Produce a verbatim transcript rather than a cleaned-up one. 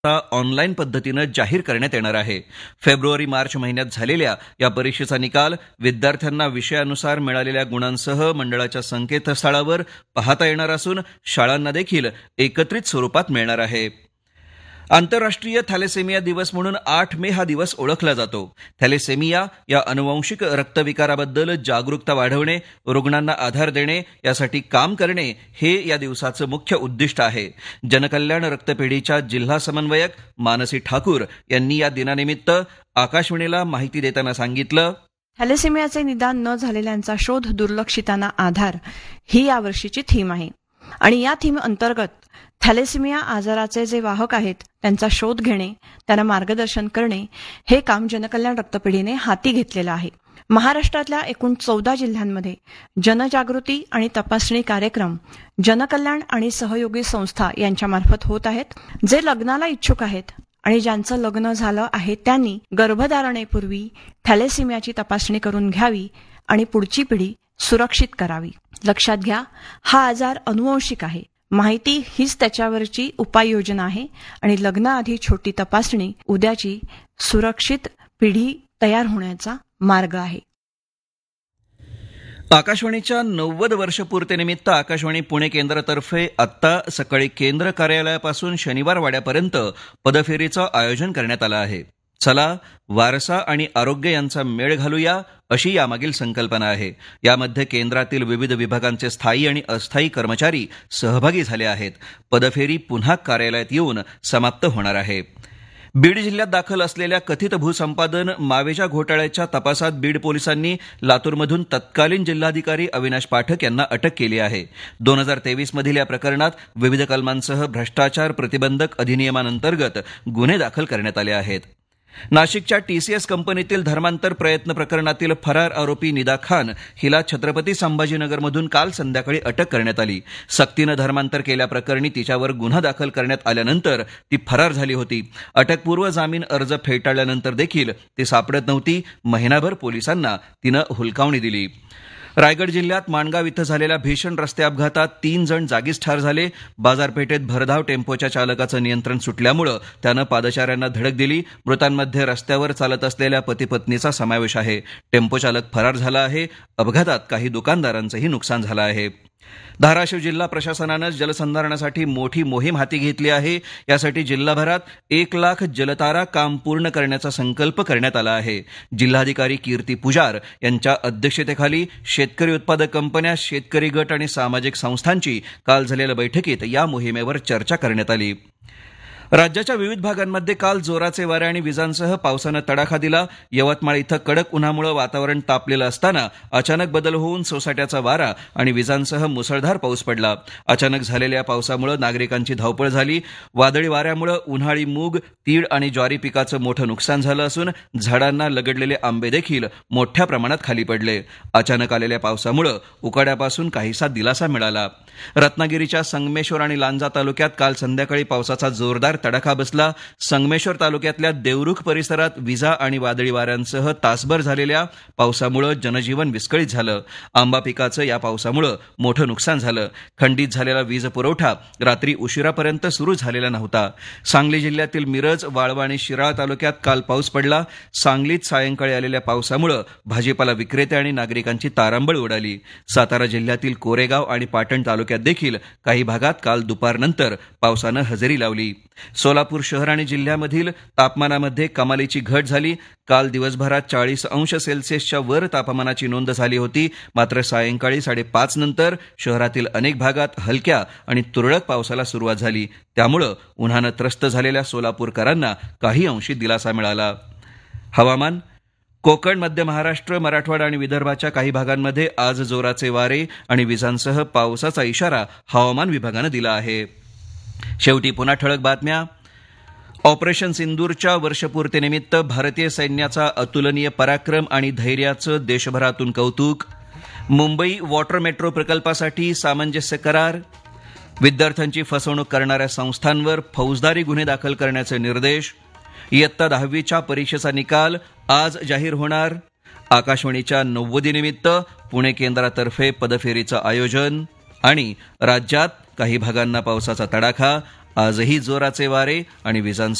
Online पद्धतीनं जाहीर करण्यात येणार आहे. फेब्रुवारी मार्च महिन्यात झालेल्या या परीक्षेचा निकाल विद्यार्थ्यांना विषयानुसार मिळालेल्या गुणांसह मंडळाच्या संकेतस्थळावर पाहता येणार असून शाळांना देखील एकत्रित स्वरूपात मिळणार आहे. आंतरराष्ट्रीय थॅलेसेमिया दिवस म्हणून आठ मे हा दिवस ओळखला जातो. थॅलेसेमिया या अनुवांशिक रक्तविकाराबद्दल जागरूकता वाढवणे, रुग्णांना आधार देणे यासाठी काम करणे हे या दिवसाचं मुख्य उद्दिष्ट आहे. जनकल्याण रक्तपेढीच्या जिल्हा समन्वयक मानसी ठाकूर यांनी या दिनानिमित्त आकाशवाणीला माहिती देताना सांगितलं, थॅलेसेमियाचे निदान न झालेल्यांचा शोध, दुर्लक्षितांना आधार ही यावर्षीची थीम आहे आणि या थीम अंतर्गत थॅलेसेमिया आजाराचे जे वाहक आहेत त्यांचा शोध घेणे, त्यांना मार्गदर्शन करणे हे काम जनकल्याण रक्तपेढीने हाती घेतलेलं आहे. महाराष्ट्रातल्या एकूण चौदा जिल्ह्यांमध्ये जनजागृती आणि तपासणी कार्यक्रम जनकल्याण आणि सहयोगी संस्था यांच्यामार्फत होत आहेत. जे लग्नाला इच्छुक आहेत आणि ज्यांचं लग्न झालं आहे त्यांनी गर्भधारणेपूर्वी थॅलेसेमियाची तपासणी करून घ्यावी आणि पुढची पिढी सुरक्षित करावी. लक्षात घ्या, हा आजार अनुवंशिक आहे. माहिती हीच त्याच्यावरची उपाययोजना आहे आणि लग्नाआधी छोटी तपासणी उद्याची सुरक्षित पिढी तयार होण्याचा मार्ग आहे. आकाशवाणीच्या नव्वद वर्षपूर्तीनिमित्त आकाशवाणी पुणे केंद्रातर्फे आत्ता सकाळी केंद्र कार्यालयापासून शनिवार वाड्यापर्यंत पदफेरीचं आयोजन करण्यात आलं आहे. चला वारसा आणि आरोग्य यांचा मेळ घालूया अशी यामागील संकल्पना आहे. यामध्ये केंद्रातील विविध विभागांचे स्थायी आणि अस्थायी कर्मचारी सहभागी झाले आहेत. पदफेरी पुन्हा कार्यालयात येऊन समाप्त होणार आहे. बीड जिल्ह्यात दाखल असलेल्या कथित भूसंपादन मावेजा घोटाळ्याच्या तपासात बीड पोलिसांनी लातूरमधून तत्कालीन जिल्हाधिकारी अविनाश पाठक यांना अटक केली आहे. दोन हजार तेवीस मधील या प्रकरणात विविध कलमांसह भ्रष्टाचार प्रतिबंधक अधिनियमांतर्गत गुन्हे दाखल करण्यात आले आहेत. नाशिकच्या टीसीएस कंपनीतील धर्मांतर प्रयत्न प्रकरणातील फरार आरोपी निदा खान हिला छत्रपती संभाजीनगरमधून काल संध्याकाळी अटक करण्यात आली. सक्तीनं धर्मांतर केल्याप्रकरणी तिच्यावर गुन्हा दाखल करण्यात आल्यानंतर ती फरार झाली होती. अटकपूर्व जामीन अर्ज फेटाळल्यानंतर देखील ती सापडत नव्हती. महिनाभर पोलिसांना तिनं हुलकावणी दिली. रायगड जिल्ह्यात माणगाव इथं झालेल्या भीषण रस्ते अपघातात तीन जण जागीच ठार झाले. बाजारपेठेत भरधाव टेम्पोच्या चालकाचं नियंत्रण सुटल्यामुळे त्यानं पादचाऱ्यांना धडक दिली. मृतांमध्ये रस्त्यावर चालत असलेल्या पती पत्नीचा समावेश आहे. टेम्पो चालक फरार झाला आहे. अपघातात काही दुकानदारांचंही नुकसान झालं आहे. धाराशिव जिल्हा प्रशासनानं जलसंधारणासाठी मोठी मोहीम हाती घेतली आहे. यासाठी जिल्हाभरात एक लाख जलतारा काम पूर्ण करण्याचा संकल्प करण्यात आला आहे. जिल्हाधिकारी कीर्ती पुजार यांच्या अध्यक्षतेखाली शेतकरी उत्पादक कंपन्या, शेतकरी गट आणि सामाजिक संस्थांची काल झालेल्या बैठकीत या मोहिमेवर चर्चा करण्यात आली. राज्याच्या विविध भागांमध्ये काल जोराचे वारे आणि विजांसह पावसानं तडाखा दिला. यवतमाळ इथं कडक उन्हामुळे वातावरण तापलेलं असताना अचानक बदल होऊन सोसाट्याचा वारा आणि विजांसह मुसळधार पाऊस पडला. अचानक झालेल्या पावसामुळे नागरिकांची धावपळ झाली. वादळी वाऱ्यामुळे उन्हाळी मूग, तीळ आणि ज्वारी पिकाचं मोठं नुकसान झालं असून झाडांना लगडलेले आंबे देखील मोठ्या प्रमाणात खाली पडले. अचानक आलेल्या पावसामुळे उकाड्यापासून काहीसा दिलासा मिळाला. रत्नागिरीच्या संगमेश्वर आणि लांजा तालुक्यात काल संध्याकाळी पावसाचा जोरदार तडाखा बसला. संगमेश्वर तालुक्यातल्या देवरुख परिसरात विजा आणि वादळी वाऱ्यांसह तासभर झालेल्या पावसामुळे जनजीवन विस्कळीत झालं. आंबा पिकाचं या पावसामुळे मोठं नुकसान झालं. खंडित झालेला वीज पुरवठा रात्री उशिरापर्यंत सुरू झालेला नव्हता. सांगली जिल्ह्यातील मिरज, वाळवा आणि शिराळा तालुक्यात काल पाऊस पडला. सांगलीत सायंकाळी आलेल्या पावसामुळे भाजीपाला विक्रेते आणि नागरिकांची तारांबळ उडाली. सातारा जिल्ह्यातील कोरेगाव आणि पाटण तालुक्यात देखील काही भागात काल दुपारनंतर पावसानं हजेरी लावली. सोलापूर शहर आणि जिल्ह्यामधील तापमानामध्ये कमालीची घट झाली. काल दिवसभरात चाळीस अंश सेल्सिअसच्या वर तापमानाची नोंद झाली होती. मात्र सायंकाळी साडेपाच नंतर शहरातील अनेक भागात हलक्या आणि तुरळक पावसाला सुरुवात झाली. त्यामुळं उन्हानं त्रस्त झालेल्या सोलापूरकरांना काही अंशी दिलासा मिळाला. हवामान. कोकण, मध्य महाराष्ट्र, मराठवाडा आणि विदर्भाच्या काही भागांमध्ये आज जोराचे वारे आणि विजांसह पावसाचा इशारा हवामान विभागानं दिला आहे. शेवटी पुन्हा ठळक बातम्या. ऑपरेशन सिंदूरच्या वर्षपूर्तीनिमित्त भारतीय सैन्याचा अतुलनीय पराक्रम आणि धैर्याचं देशभरातून कौतुक. मुंबई वॉटर मेट्रो प्रकल्पासाठी सामंजस्य करार. विद्यार्थ्यांची फसवणूक करणाऱ्या संस्थांवर फौजदारी गुन्हे दाखल करण्याचे निर्देश. इयत्ता दहावीच्या परीक्षेचा निकाल आज जाहीर होणार. आकाशवाणीच्या नव्वदीनिमित्त पुणे केंद्रातर्फे पदफेरीचं आयोजन. आणि राज्यात काही भागांना पावसाचा तडाखा. आजही जोराचे वारे आणि विजांसह